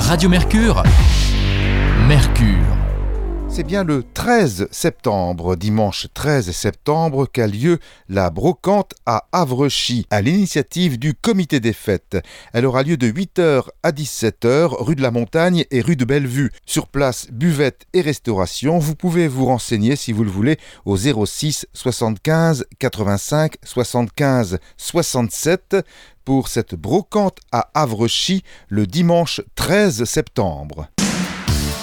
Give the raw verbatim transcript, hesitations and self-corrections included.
Radio Mercure, Mercure. C'est bien le treize septembre, dimanche treize septembre, qu'a lieu la brocante à Havrechy, à l'initiative du comité des fêtes. Elle aura lieu de huit heures à dix-sept heures, rue de la Montagne et rue de Bellevue. Sur place, buvette et restauration. Vous pouvez vous renseigner, si vous le voulez, au zéro six soixante-quinze quatre-vingt-cinq soixante-quinze soixante-sept pour cette brocante à Havrechy le dimanche treize septembre.